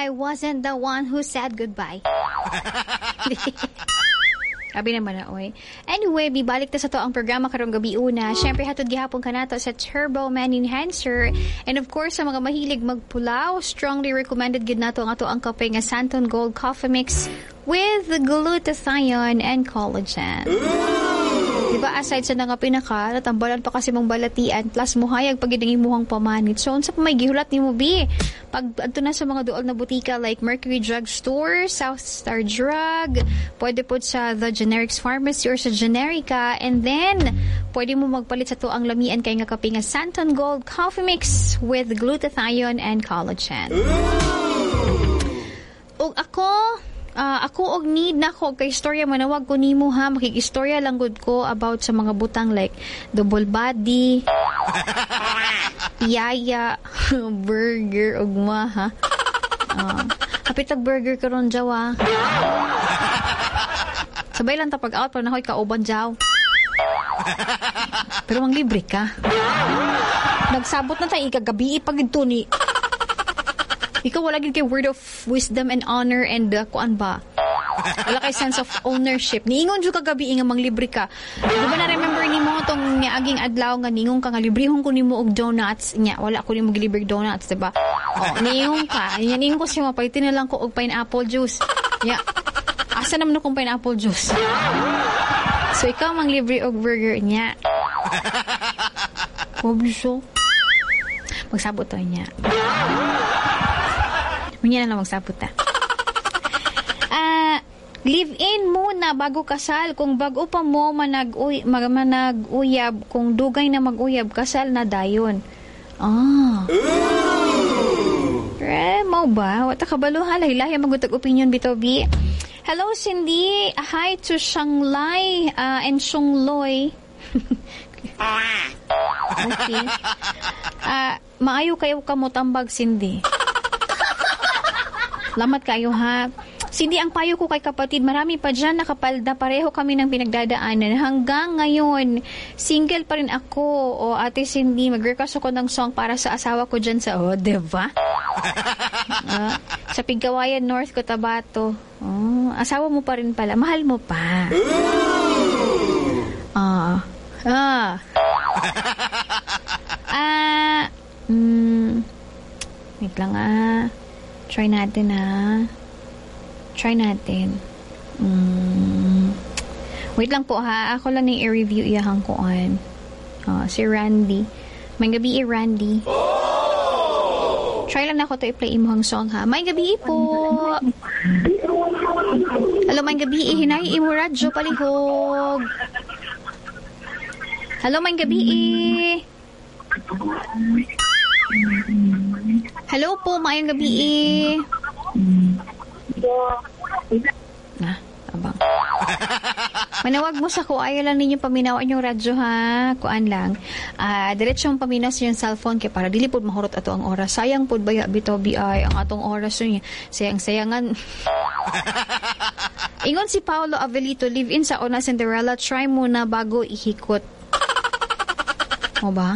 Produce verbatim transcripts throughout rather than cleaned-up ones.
I wasn't the one who said goodbye. Sabi naman na, oy. Anyway, bibalik ta sa to ang programa karong gabi una. Syempre, hatod gihapon ka na to sa Turbo Man Enhancer. And of course, sa mga mahilig magpulaw, strongly recommended gid nato ang ato ang kape nga Santon Gold Coffee Mix with glutathione and collagen. Diba, aside sa nga pinaka, natambalan pa kasi mong balatian, plus muhayag pag imuhang pamanit. So, unsa pa may gihulat ni mo, bi? Pag adto na sa mga duol na butika like Mercury Drug Store, South Star Drug, pwede po sa The Generics Pharmacy or sa Generica, and then, pwede mo magpalit sa to ang lamian kay nga kape nga Santon Gold Coffee Mix with glutathione and collagen. O ako, Uh, ako og need na ko kay istorya manawag ko nimo ha, makikistorya lang gud ko about sa mga butang like double body, yaya, burger ug ma ha. Uh, kapit og burger karon jawa. Sabay lang ta pag out pa na hoy kauban jaw. Pero mang libre ka. Nagsabot na tayo ikagabi pag ito ni ikaw wala gid kay word of wisdom and honor and uh, kuan ba? Wala kay sense of ownership. Niingon jud kagabi nga manglibre ka. Di ba na remember nimo tong niaging adlaw nga ningon ka nga librehon ko nimo og donuts nya. Wala ko nimo gilibre donuts, di ba? Oh, niingon ka. Nya ningon ko siya mapaitin na lang ko og pineapple juice. Nya. Asa naman akong pineapple juice? So ikaw manglibre og burger nya. Obso. Magsabot to niya. Muna na lang magsabot ta. Ah, uh, live-in muna bago kasal. Kung bago pa mo manag-uy, manag-uyab, kung dugay na mag-uyab, kasal na dayon. Ah. Eh, mau ba? Wata kabalo halay-lahi magutag opinion bitobi. Hello, Cindy. Hi to Shanglai uh, and Shongloy. Okay. Ah, uh, maayo kayo kamo tambag, Cindy. Lamat kayo ha. Cindy, ang payo ko kay kapatid, marami pa dyan nakapalda, pareho kami ng pinagdadaanan. Hanggang ngayon, single pa rin ako. O ate Cindy, mag-request ako ng song para sa asawa ko dyan sa, oh, diba? uh, sa Pigkawayan North, Cotabato. Oh, asawa mo pa rin pala. Mahal mo pa. Ah. Ah. Ah. Hmm. Wait lang ah. Try natin ha. Try natin. Mm. Wait lang po ha. Ako lang yung i-review iyahang koan. Oh, si Randy. May gabi eh, Randy. Oh! Try lang na ako to i-play imuhang song ha. May gabi po. Hello, may gabi eh. Hinay imo radyo palihog. Hello, may gabi eh. Hello po, mayang gabi eh. Na, abang. Manawag mo sa ko, ayaw lang ninyo paminawaan yung radyo ha. Kuan lang. Uh, diretsong paminaw sa yung cellphone kaya para dili po mahurot ato ang oras. Sayang po baya bitobi ay ang atong oras yun. Sayang-sayangan. Ingon si Paolo Avelito, live in sa Ona Cinderella, try muna bago ihikot. O ba?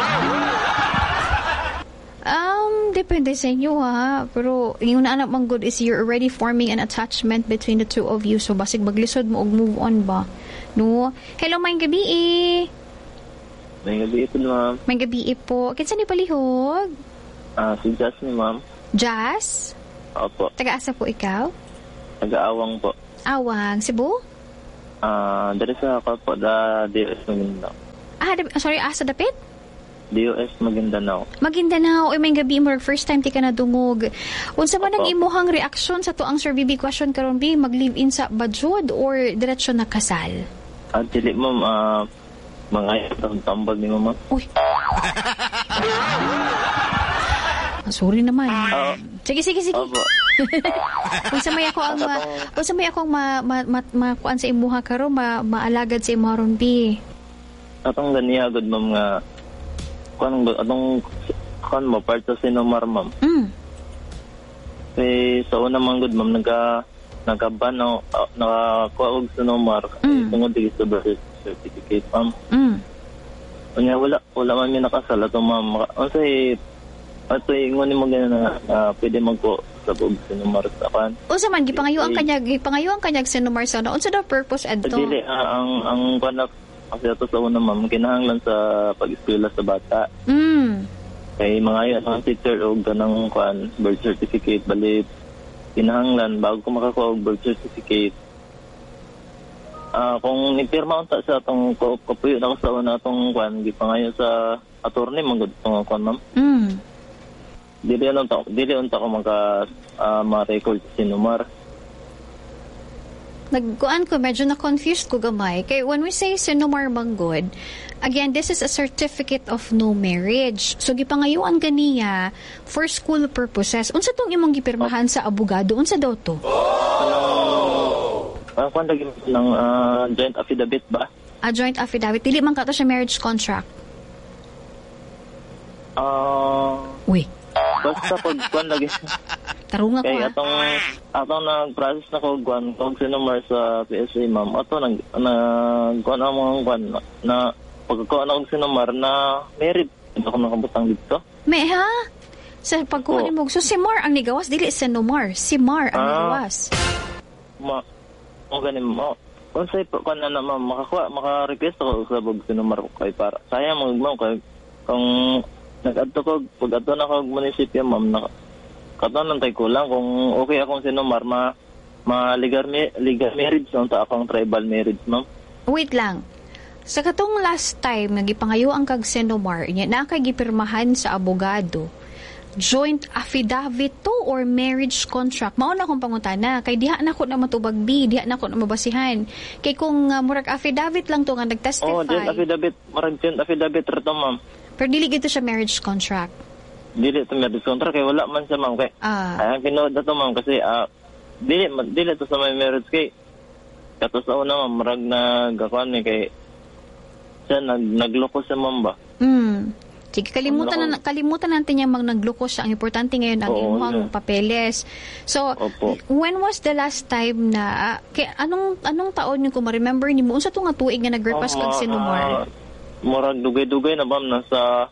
Um, depende sa inyo ha. Pero yung naanak mong good is you're already forming an attachment between the two of you. So basig maglisod mo og move on ba? No? Hello, may gabi eh. May gabi po, ma'am. May gabi po. Kinsa ni palihog? Ah, uh, si Jazz ni ma'am. Jazz? Opo. Taga-asa po ikaw? Taga-Awang po. Awang. Cebu? Ah, uh, dari sa ako po, da D O S Maguindanao. Ah, sorry, asa dapit? D O S Maguindanao. Maguindanao. Ay, may gabi mo. First time ti ka na dungog. Unsa man ang imuhang reaksyon sa to ang Sir Bibi question karon bi? Mag-live-in sa Bajod or diretsyo na kasal? At dili ma'am, uh, mga itong tambag ni ma'am. Uy. Sorry naman. Uh, sige, sige, sige. Unsa may ako ang ma, unsa may ako ma, ma, ma, ma kuan sa imuha karon, ma, maalagad sa imuha ron bi. Atong ganiya gud ma'am nga kuan atong kuan mo part sa Sinomar ma'am. Mm. Eh sa una man gud ma'am naga nagaban no uh, nakakuha og Sinomar mm. tungod dito sa birth certificate ma'am. Mm. Unya wala wala man mi nakasal ato ma'am. Unsay ato ingon nimo ganun na uh, pwede magko usab og sinumar sa kan. Unsa man gipangayo ang kanyag gipangayo ang kanyag sinumar sa unsa daw purpose adto? Dili ah, ang ang kanak kasi ato sa una ma'am kinahanglan sa pag-eskwela sa bata. Mm. Kay mga yan ang teacher og ganang kan birth certificate balik kinahanglan bago ko makakuha og birth certificate. Ah, kung nipirma unta sa atong kapuyo na ko sa una atong kwan gipangayo sa attorney magud tong kwan ma'am. Mm. Dili unta dili unta ko maka uh, ma-record sa sinumar. Nagkuan ko medyo na confused ko gamay kay when we say sinumar manggod, again this is a certificate of no marriage. So gipangayuan ganiya for school purposes. Unsa tong imong gipirmahan sa abogado? Unsa daw to? Ang kwan lagi ng uh, joint affidavit ba? A joint affidavit. Dili man kato siya marriage contract. Ah, uh, Uy. basta pag kwan lagi. Tarunga ko Kay ha. atong atong nag-process na ko kwan kog sinumar sa P S A ma'am. Ato nag nag kwan ang kwan na pagkuha na kog sinumar na married. Hindi ako nakabutang dito. May ha? Sa pagkuha Oh. ni mo. So si Mar ang nigawas, dili si Nomar. Si Mar ang Ah. nigawas. Ma o ganin mo. Kung say pa kwan na na ma'am makakuha maka-request ako sa bug sinumar ko kay para sayang mo ma'am kay kung nag-adto ko pag adto na ko munisipyo ma'am na katanan tay ko lang kung okay akong sinumar ma ma legal, legal marriage unta akong tribal marriage ma'am. Wait lang. Sa katong last time nagipangayo ang kag Senomar, nya na kay gipirmahan sa abogado. Joint affidavit to or marriage contract? Mao na akong pangutana kay diha na ko na matubag bi, diha na ko na mabasihan. Kay kung uh, murag affidavit lang to nga nagtestify. Oh, joint affidavit, marag joint affidavit rito ma'am. Pero dili gito siya marriage contract. Dili to marriage contract kay wala man sa ma'am kay. Ah. Ay, ang pinood na to ma'am kasi ah dili dili to sa may marriage kay kato sa una ma'am marag nagakuan ni kay siya nag nagloko sa ma'am ba. Hmm. Sige, kalimutan na kalimutan natin yung mga nagloko siya. Ang importante ngayon ang Oo, imong yeah. papeles. So, Opo. when was the last time na kay anong anong taon yung kung ma-remember nimo unsa to nga tuig nga nagrepas Oh, kag Sinumar? ah, murag dugay-dugay na bam nasa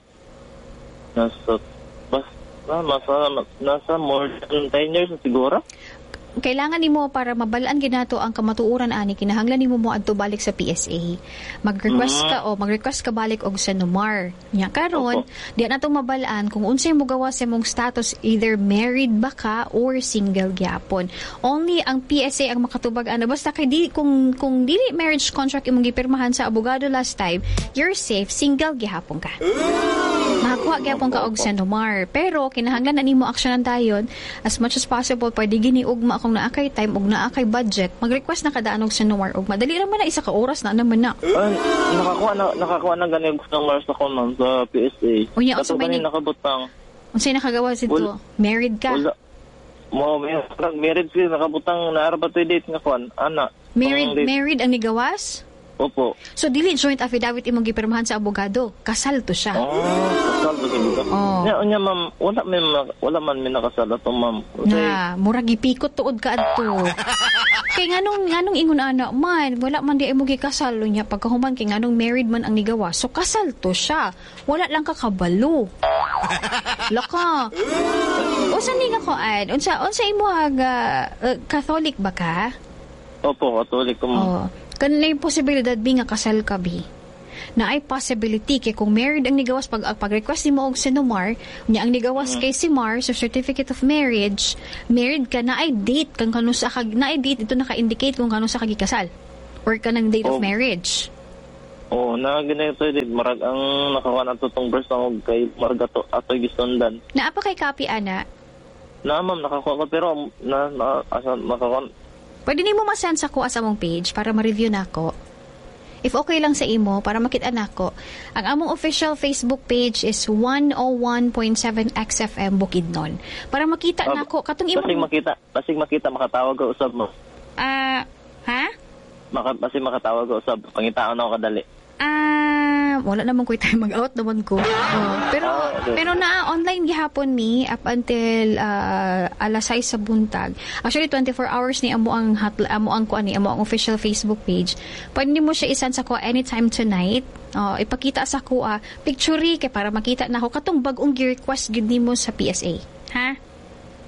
nasa bas na, nasa nasa more than ten years na siguro. Kailangan nimo para mabalaan ginato ang kamatuoran ani kinahanglan nimo mo adto balik sa P S A. Mag-request ka o mag-request ka balik og Sinumar. Nya karon, di na to mabalaan kung unsay mo gawa sa imong status either married ba ka or single gyapon. Only ang P S A ang makatubag ana basta kay di kung kung dili marriage contract imong gipirmahan sa abogado last time, you're safe, single gyapon ka. Makakuha gyapon ka og Sinumar. Pero kinahanglan na nimo aksyonan dayon as much as possible pwede gini ugma kung naakay time ug naakay budget, mag-request na kada anog Sinumar ug madali ra man na isa ka oras na naman na. Ah, nakakuha na nakakuha na ganing gusto ng Mars ako ma'am sa P S A. Unya, Kato unsa may ganing ni- nakabutang. Unsay nakagawa dito? Wala. Married ka? Wala. Mo may parang married siya nakabutang na arba to date nga kuan. Ana. Married, Ang date- married ang nigawas? Opo. So dili joint affidavit imong gipirmahan sa abogado. Kasal to siya. Oh, kasal ba dito? Oh. Nya unya ma'am, wala man wala man mi nakasal ato ma'am. Na, murag gipikot tuod ka adto. Kay nganong nganong ingon ana man, wala man di imo gikasal nya pagkahuman kay nganong married man ang nigawas. So kasal to siya. Wala lang ka kabalo. Laka. Unsa ni nga koan? Unsa unsa imo aga uh, Catholic ba ka? Opo, katolik ko ma'am. Oh. Kanila yung posibilidad bi nga kasal ka bi. Na ay possibility kay kung married ang nigawas pag pag-request nimo og Sinumar, nya ang nigawas kay si Mar sa certificate of marriage, married ka na ay date kang kanu sa kag na ay date ito naka-indicate kung kanu sa kagikasal or kanang date Oh. of marriage. Oh, na ganito din marag ang nakakuha na to tong verse ng kay Margato ato gisundan. Naa pa kay copy ana. Na ma'am nakakuha ko pero na, na asa nakakuha. Pwede nimo ma-send sa ko sa among page para ma-review nako. If okay lang sa imo, para makita nako. Ang among official Facebook page is one oh one point seven X F M Bukidnon. Para makita Ah, nako katong Basig imo. makita, basig makita makatawag ko usab mo. Ah, ha? Maka basig makatawag ko usab. Pangitaon ako kadali. Ah, wala naman ko time mag-out naman ko. Oh, pero Ah, okay. pero na online gihapon mi up until uh, alas sais sa buntag. Actually twenty-four hours ni amo ang hot, amo ang kuan ni amo ang official Facebook page. Pwede mo siya isan sa ko anytime tonight. Oh, ipakita sa ko ah, picture kay para makita na ako katong bag-ong gi-request gid nimo sa P S A. Ha?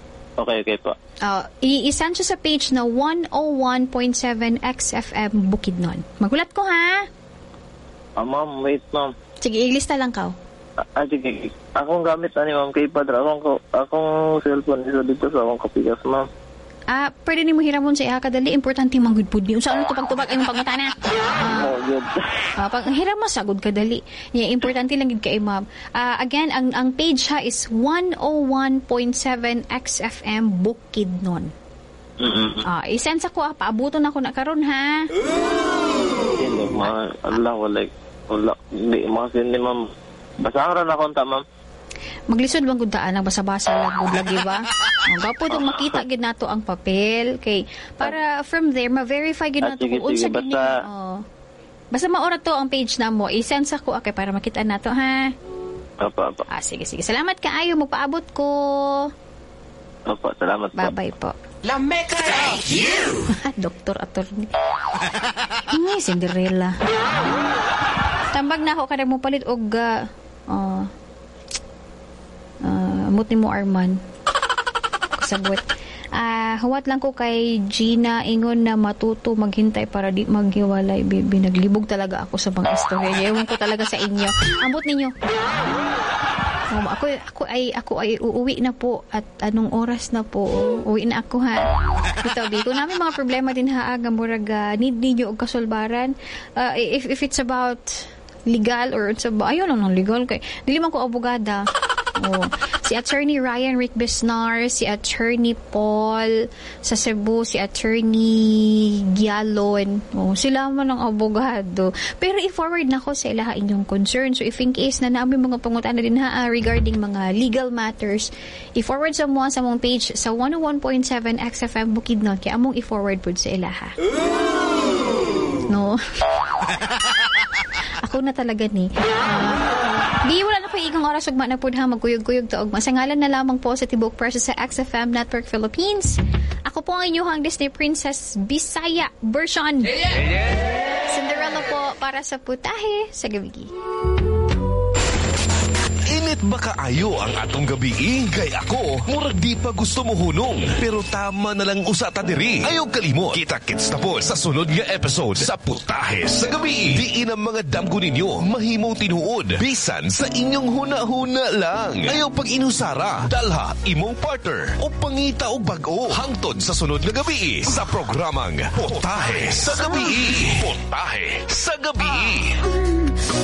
Okay, okay po. Uh, i-send siya sa page na one oh one point seven X F M Bukidnon. Magulat ko, ha? Ah, ma'am, wait, ma'am. Sige, ilista lang ka. Ah, sige. Akong gamit, ani, ma'am, kay Padre. Akong, ko- akong cellphone isa dito sa akong kapigas, ma'am. Ah, pwede ni mo hiramon sa iya kadali. Importante manggudpud ni. Unsa ano tubag-tubag ay mong pangutana? Ah, Oh, good. ah, pag hiram mo sagod kadali. Yeah, importante lang gid kay ma'am. Ah, again, ang ang page ha is one oh one point seven X F M Bukidnon. Mm-mm. Ah, i-send sa ko ah, paabuton ako na karon ha. Hindi, ma, Allah, wala, wala, hindi, mga hindi, ma'am. Basahan rin ako, ta, ma'am. Maglisod bang gudaan ang basa-basa lang gud lagi ba? Ang gapo dong makita gid nato ang papel kay para from there ma-verify gid Ah, nato sige, kung unsa sige, gid ni. basta- Oh. Basta maorat to ang page na mo. I-send sa ko okay para makita nato ha. Apa, apa. Ah, sige sige. Salamat kaayo magpaabot ko. Apa, salamat po. Bye-bye po. La Mecca. Thank you. Doktor attorney. Ni Cinderella. Tambag na ako kada mo palit og uh, uh, uh, amot ni mo Arman. Sabot. Ah, huwat lang ko kay Gina ingon na matuto maghintay para di maghiwalay. Bibi, naglibog talaga ako sa mga istorya. Ewan ko talaga sa inyo. Ambot ninyo. Um, ako ako ay ako ay uuwi na po at anong oras na po uwi na ako ha. Ito bi ko namin mga problema din ha aga murag uh, need ninyo og kasulbaran. Uh, if if it's about legal or it's about ayun lang legal kay dili man ko abogada. Oh, si Attorney Ryan Rick Besnar, si Attorney Paul sa Cebu, si Attorney Gialon. Oh, sila man ang abogado. Pero i-forward na ko sa ilaha inyong concern. So if in case na namin mga pangutana din ha regarding mga legal matters, i-forward sa mo sa mong page sa one oh one point seven X F M Bukidnon kaya among i-forward po sa ilaha. No? Ako na talaga ni. Uh, di wala na kayo ikang oras ug na pud ha magkuyog-kuyog to og masangalan na lamang po sa Tibok Press sa X F M Network Philippines. Ako po ang inyong Disney Princess Bisaya version. Cinderella po para sa putahe sa gabi. Init ba kaayo ang atong gabi? Kay ako, murag di pa gusto mo hunong. Pero tama na lang usa ta diri. Ayaw kalimot. Kita-kits na po sa sunod nga episode sa Putahe sa Gabi. Diin ang mga damgo ninyo mahimo tinuod. Bisan sa inyong huna-huna lang. Ayaw pag inusara. Dalha imong partner o pangita o bag-o. Hangtod sa sunod nga gabi sa programang Putahe sa Gabi. Putahe sa Gabi.